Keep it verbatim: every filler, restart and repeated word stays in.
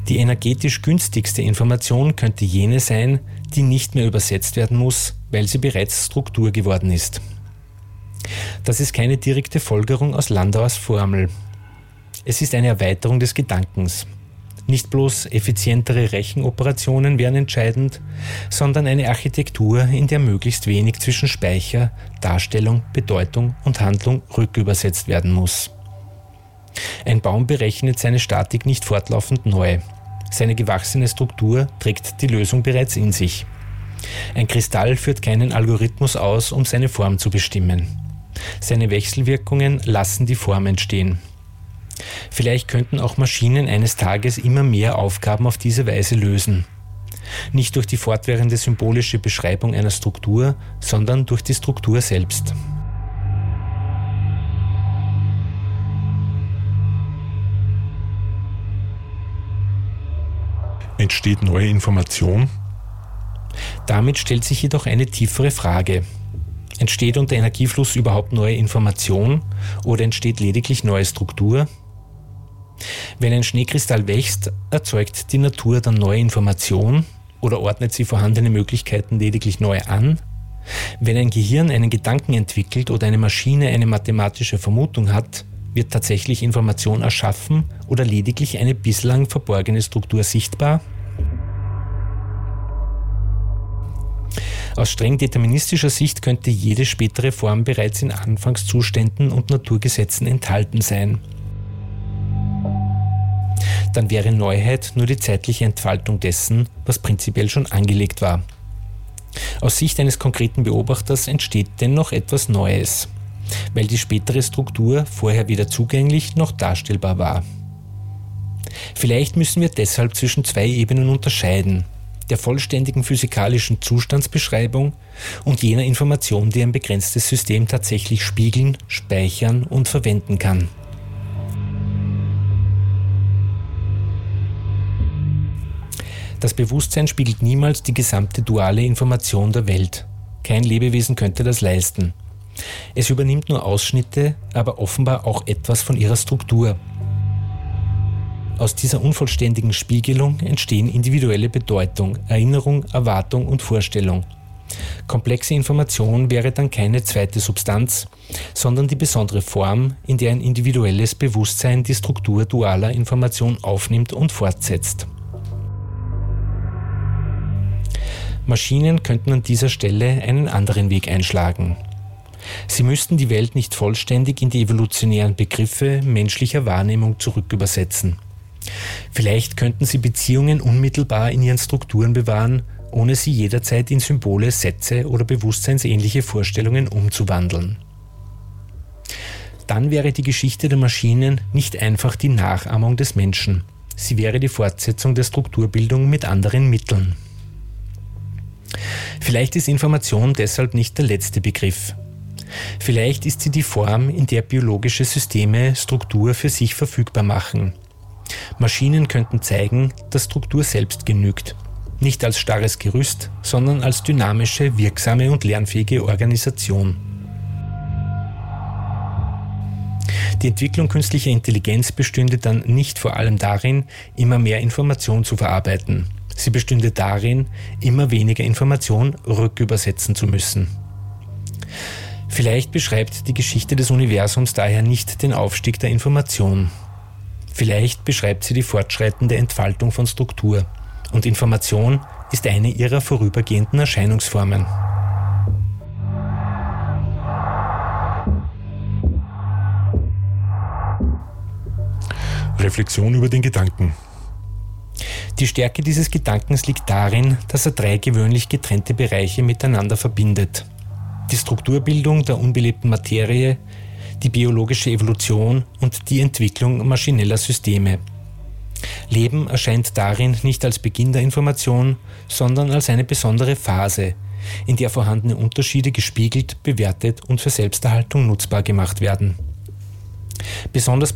Die energetisch günstigste Information könnte jene sein, die nicht mehr übersetzt werden muss, weil sie bereits Struktur geworden ist. Das ist keine direkte Folgerung aus Landauers Formel. Es ist eine Erweiterung des Gedankens. Nicht bloß effizientere Rechenoperationen wären entscheidend, sondern eine Architektur, in der möglichst wenig zwischen Speicher, Darstellung, Bedeutung und Handlung rückübersetzt werden muss. Ein Baum berechnet seine Statik nicht fortlaufend neu. Seine gewachsene Struktur trägt die Lösung bereits in sich. Ein Kristall führt keinen Algorithmus aus, um seine Form zu bestimmen. Seine Wechselwirkungen lassen die Form entstehen. Vielleicht könnten auch Maschinen eines Tages immer mehr Aufgaben auf diese Weise lösen. Nicht durch die fortwährende symbolische Beschreibung einer Struktur, sondern durch die Struktur selbst. Entsteht neue Information? Damit stellt sich jedoch eine tiefere Frage. Entsteht unter Energiefluss überhaupt neue Information oder entsteht lediglich neue Struktur? Wenn ein Schneekristall wächst, erzeugt die Natur dann neue Information oder ordnet sie vorhandene Möglichkeiten lediglich neu an? Wenn ein Gehirn einen Gedanken entwickelt oder eine Maschine eine mathematische Vermutung hat, wird tatsächlich Information erschaffen oder lediglich eine bislang verborgene Struktur sichtbar? Aus streng deterministischer Sicht könnte jede spätere Form bereits in Anfangszuständen und Naturgesetzen enthalten sein. Dann wäre Neuheit nur die zeitliche Entfaltung dessen, was prinzipiell schon angelegt war. Aus Sicht eines konkreten Beobachters entsteht dennoch etwas Neues, weil die spätere Struktur vorher weder zugänglich noch darstellbar war. Vielleicht müssen wir deshalb zwischen zwei Ebenen unterscheiden: der vollständigen physikalischen Zustandsbeschreibung und jener Information, die ein begrenztes System tatsächlich spiegeln, speichern und verwenden kann. Das Bewusstsein spiegelt niemals die gesamte duale Information der Welt. Kein Lebewesen könnte das leisten. Es übernimmt nur Ausschnitte, aber offenbar auch etwas von ihrer Struktur. Aus dieser unvollständigen Spiegelung entstehen individuelle Bedeutung, Erinnerung, Erwartung und Vorstellung. Komplexe Information wäre dann keine zweite Substanz, sondern die besondere Form, in der ein individuelles Bewusstsein die Struktur dualer Information aufnimmt und fortsetzt. Maschinen könnten an dieser Stelle einen anderen Weg einschlagen. Sie müssten die Welt nicht vollständig in die evolutionären Begriffe menschlicher Wahrnehmung zurückübersetzen. Vielleicht könnten sie Beziehungen unmittelbar in ihren Strukturen bewahren, ohne sie jederzeit in Symbole, Sätze oder bewusstseinsähnliche Vorstellungen umzuwandeln. Dann wäre die Geschichte der Maschinen nicht einfach die Nachahmung des Menschen. Sie wäre die Fortsetzung der Strukturbildung mit anderen Mitteln. Vielleicht ist Information deshalb nicht der letzte Begriff. Vielleicht ist sie die Form, in der biologische Systeme Struktur für sich verfügbar machen. Maschinen könnten zeigen, dass Struktur selbst genügt. Nicht als starres Gerüst, sondern als dynamische, wirksame und lernfähige Organisation. Die Entwicklung künstlicher Intelligenz bestünde dann nicht vor allem darin, immer mehr Information zu verarbeiten. Sie bestünde darin, immer weniger Information rückübersetzen zu müssen. Vielleicht beschreibt die Geschichte des Universums daher nicht den Aufstieg der Information. Vielleicht beschreibt sie die fortschreitende Entfaltung von Struktur. Und Information ist eine ihrer vorübergehenden Erscheinungsformen. Reflexion über den Gedanken. Die Stärke dieses Gedankens liegt darin, dass er drei gewöhnlich getrennte Bereiche miteinander verbindet. Die Strukturbildung der unbelebten Materie, die biologische Evolution und die Entwicklung maschineller Systeme. Leben erscheint darin nicht als Beginn der Information, sondern als eine besondere Phase, in der vorhandene Unterschiede gespiegelt, bewertet und für Selbsterhaltung nutzbar gemacht werden. Besonders